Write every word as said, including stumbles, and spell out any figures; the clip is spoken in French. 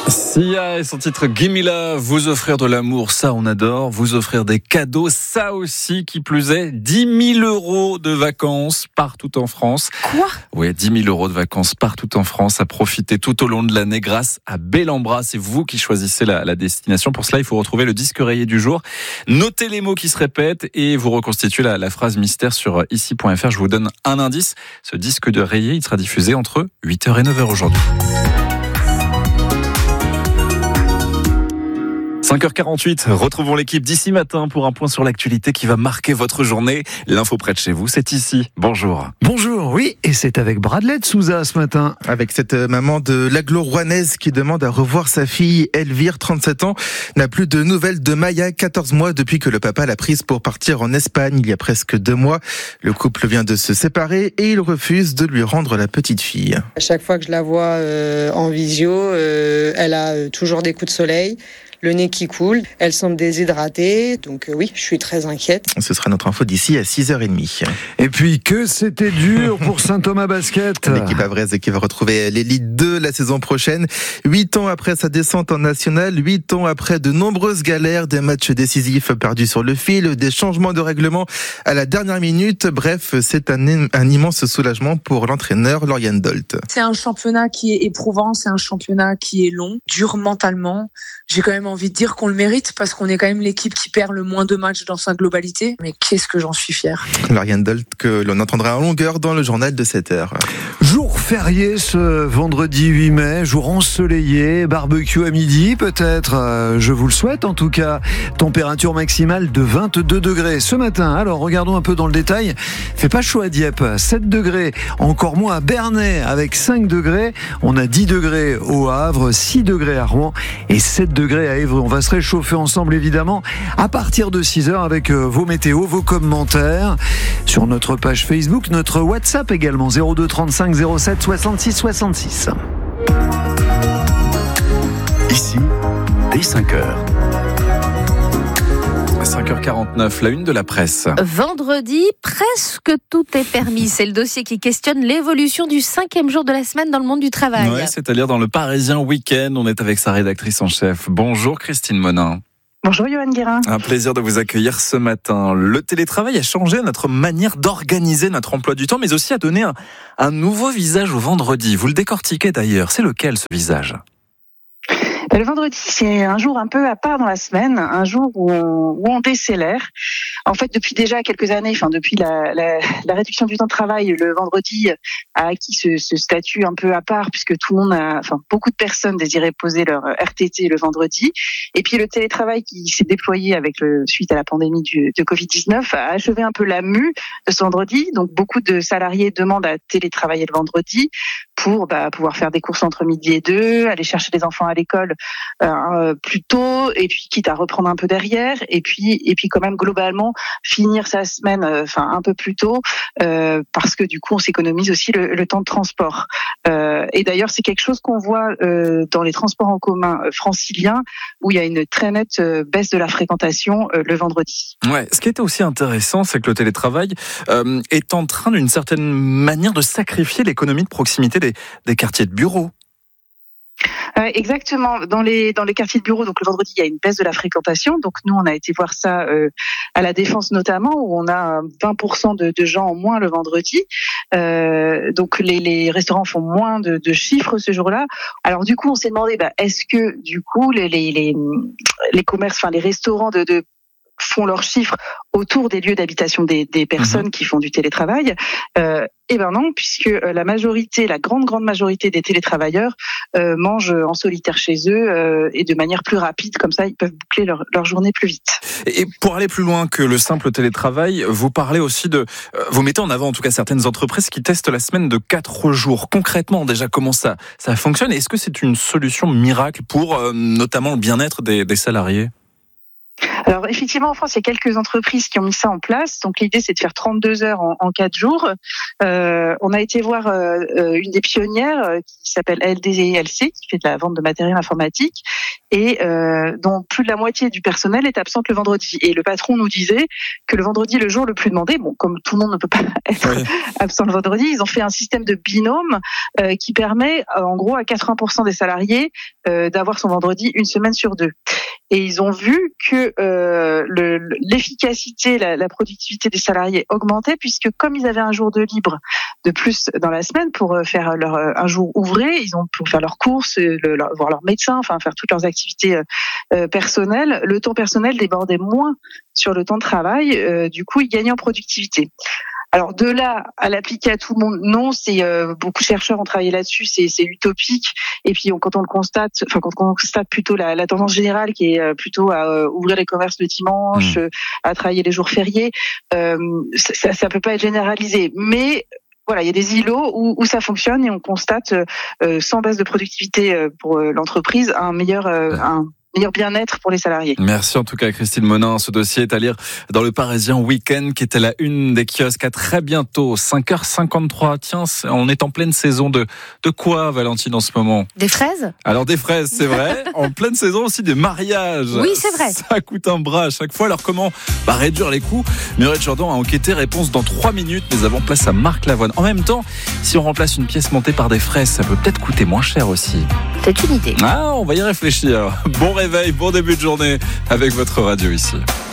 Sia et son titre Gimme Love, vous offrir de l'amour, ça on adore, vous offrir des cadeaux, ça aussi qui plus est, dix mille euros de vacances partout en France. Quoi ? Oui, dix mille euros de vacances partout en France à profiter tout au long de l'année grâce à Bellambra. C'est vous qui choisissez la, la destination. Pour cela, il faut retrouver le disque rayé du jour. Notez les mots qui se répètent et vous reconstituez la, la phrase mystère sur ici point f r. Je vous donne un indice. Ce disque de rayé, il sera diffusé entre huit heures et neuf heures aujourd'hui. cinq heures quarante-huit, retrouvons l'équipe d'ici matin pour un point sur l'actualité qui va marquer votre journée. L'info près de chez vous, c'est ici. Bonjour. Bonjour, oui, et c'est avec Bradley de Souza ce matin. Avec cette maman de l'agglo-rouennaise qui demande à revoir sa fille, Elvire, trente-sept ans, n'a plus de nouvelles de Maya, quatorze mois depuis que le papa l'a prise pour partir en Espagne il y a presque deux mois. Le couple vient de se séparer et il refuse de lui rendre la petite fille. À chaque fois que je la vois euh, en visio, euh, elle a euh, toujours des coups de soleil. Le nez qui coule, elle semble déshydratée, donc euh, oui, je suis très inquiète. Ce sera notre info d'ici à six heures trente. Et puis que c'était dur pour Saint-Thomas Basket. L'équipe avraise qui va retrouver l'élite deux la saison prochaine. Huit ans après sa descente en national, huit ans après de nombreuses galères, des matchs décisifs perdus sur le fil, des changements de règlement à la dernière minute. Bref, c'est un, un immense soulagement pour l'entraîneur Lauriane Dolt. C'est un championnat qui est éprouvant, c'est un championnat qui est long, dur mentalement. J'ai quand même envie de dire qu'on le mérite parce qu'on est quand même l'équipe qui perd le moins de matchs dans sa globalité. Mais qu'est-ce que j'en suis fière. Lauriane Dolt que l'on entendra en longueur dans le journal de sept heures. Jour férié ce vendredi huit mai, jour ensoleillé, barbecue à midi peut-être, euh, je vous le souhaite en tout cas. Température maximale de vingt-deux degrés ce matin. Alors regardons un peu dans le détail. Fait pas chaud à Dieppe, sept degrés, encore moins à Bernay avec cinq degrés. On a dix degrés au Havre, six degrés à Rouen et sept degrés à Évreux. On va se réchauffer ensemble évidemment à partir de six heures avec vos météos, vos commentaires sur notre page Facebook, notre WhatsApp également zéro deux trente-cinq zéro sept soixante-six soixante-six. Ici, dès cinq heures. cinq heures quarante-neuf, la une de la presse. Vendredi, presque tout est permis. C'est le dossier qui questionne l'évolution du cinquième jour de la semaine dans le monde du travail. Ouais, c'est à dire dans le Parisien Week-end. On est avec sa rédactrice en chef. Bonjour Christine Monin. Bonjour Johan Guérin. Un plaisir de vous accueillir ce matin. Le télétravail a changé notre manière d'organiser notre emploi du temps, mais aussi a donné un, un nouveau visage au vendredi. Vous le décortiquez d'ailleurs. C'est lequel ce visage ? Le vendredi, c'est un jour un peu à part dans la semaine, un jour où on, où on décélère. En fait, depuis déjà quelques années, enfin depuis la, la, la réduction du temps de travail, le vendredi a acquis ce, ce statut un peu à part, puisque tout le monde a, enfin beaucoup de personnes désiraient poser leur R T T le vendredi. Et puis le télétravail qui s'est déployé avec le suite à la pandémie du, de covid dix-neuf a achevé un peu la mue de ce vendredi. Donc beaucoup de salariés demandent à télétravailler le vendredi pour bah, pouvoir faire des courses entre midi et deux, aller chercher les enfants à l'école euh, plus tôt, et puis quitte à reprendre un peu derrière, et puis et puis quand même globalement finir sa semaine, enfin euh, un peu plus tôt, euh, parce que du coup on s'économise aussi le, le temps de transport. Euh, et d'ailleurs c'est quelque chose qu'on voit euh, dans les transports en commun franciliens, où il y a une très nette euh, baisse de la fréquentation euh, le vendredi. Ouais, ce qui était aussi intéressant, c'est que le télétravail euh, est en train d'une certaine manière de sacrifier l'économie de proximité des, des quartiers de bureaux. Euh, exactement. Dans les dans les quartiers de bureau, donc le vendredi, il y a une baisse de la fréquentation. Donc nous, on a été voir ça euh, à la Défense notamment, où on a vingt pour cent de, de gens en moins le vendredi. Euh, donc les, les restaurants font moins de, de chiffres ce jour-là. Alors du coup, on s'est demandé, bah, est-ce que du coup les les les, les commerces, enfin les restaurants de, de font leurs chiffres autour des lieux d'habitation des, des personnes mmh. qui font du télétravail. Euh, eh ben non, puisque la majorité, la grande grande majorité des télétravailleurs euh, mangent en solitaire chez eux euh, et de manière plus rapide, comme ça ils peuvent boucler leur, leur journée plus vite. Et pour aller plus loin que le simple télétravail, vous parlez aussi de, euh, vous mettez en avant en tout cas certaines entreprises qui testent la semaine de quatre jours. Concrètement, déjà comment ça ça fonctionne ? Est-ce que c'est une solution miracle pour euh, notamment le bien-être des, des salariés ? Alors effectivement, en France, il y a quelques entreprises qui ont mis ça en place. Donc l'idée, c'est de faire trente-deux heures en, en quatre jours. Euh, on a été voir euh, une des pionnières euh, qui s'appelle L D L C, qui fait de la vente de matériel informatique, et euh, dont plus de la moitié du personnel est absente le vendredi. Et le patron nous disait que le vendredi est le jour le plus demandé. Bon, comme tout le monde ne peut pas être oui. absent le vendredi, ils ont fait un système de binôme euh, qui permet, euh, en gros, à quatre-vingts pour cent des salariés euh, d'avoir son vendredi une semaine sur deux. Et ils ont vu que euh, le, l'efficacité, la, la productivité des salariés augmentait, puisque comme ils avaient un jour de libre de plus dans la semaine pour faire leur un jour ouvré, ils ont pour faire leurs courses, le, leur, voir leur médecin, enfin faire toutes leurs activités euh, personnelles. Le temps personnel débordait moins sur le temps de travail. Euh, du coup, ils gagnaient en productivité. Alors de là à l'appliquer à tout le monde, non, c'est euh, beaucoup de chercheurs ont travaillé là-dessus, c'est, c'est utopique. Et puis on, quand on le constate, enfin quand on constate plutôt la, la tendance générale qui est plutôt à euh, ouvrir les commerces le dimanche, mmh. à travailler les jours fériés, euh, ça, ça peut pas être généralisé. Mais voilà, il y a des îlots où, où ça fonctionne et on constate euh, sans baisse de productivité pour euh, l'entreprise un meilleur euh, un meilleur bien-être pour les salariés. Merci en tout cas Christine Monin. Ce dossier est à lire dans le Parisien Week-end qui était la une des kiosques. À très bientôt, cinq heures cinquante-trois. Tiens, on est en pleine saison de, de quoi, Valentine, en ce moment? Des fraises? Alors des fraises, c'est vrai. En pleine saison aussi des mariages. Oui, c'est vrai. Ça coûte un bras à chaque fois. Alors comment bah, réduire les coûts? Muriel Jourdan a enquêté. Réponse dans trois minutes. Mais avant, place à Marc Lavoine. En même temps, si on remplace une pièce montée par des fraises, ça peut peut-être coûter moins cher aussi. C'est une idée. Ah, on va y réfléchir. Bon réveil, bon début de journée avec votre radio ici.